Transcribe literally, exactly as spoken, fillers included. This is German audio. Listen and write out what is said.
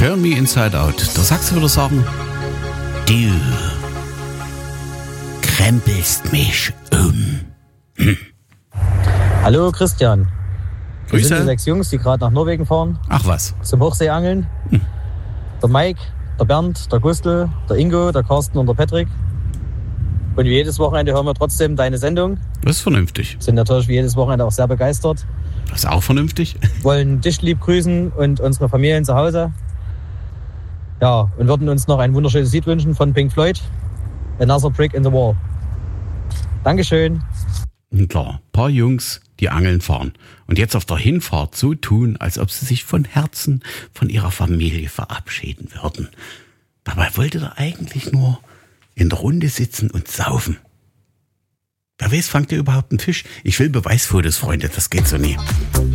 Turn Me Inside Out. Da sagst du wieder sagen, du krempelst mich um. Hm. Hallo Christian. Wir Grüße. sind die sechs Jungs, die gerade nach Norwegen fahren. Ach was. Zum Hochseeangeln. Hm. Der Mike, der Bernd, der Gustl, der Ingo, der Carsten und der Patrick. Und wie jedes Wochenende hören wir trotzdem deine Sendung. Das ist vernünftig. Sind natürlich wie jedes Wochenende auch sehr begeistert. Das ist auch vernünftig. Wollen dich lieb grüßen und unsere Familien zu Hause. Ja, und würden uns noch ein wunderschönes Lied wünschen von Pink Floyd. Another Brick in the Wall. Dankeschön. Klar, ein paar Jungs, die angeln fahren und jetzt auf der Hinfahrt so tun, als ob sie sich von Herzen von ihrer Familie verabschieden würden. Dabei wollte er eigentlich nur in der Runde sitzen und saufen. Wer weiß, fangt ihr überhaupt einen Fisch? Ich will Beweisfotos, Freunde, das geht so nie.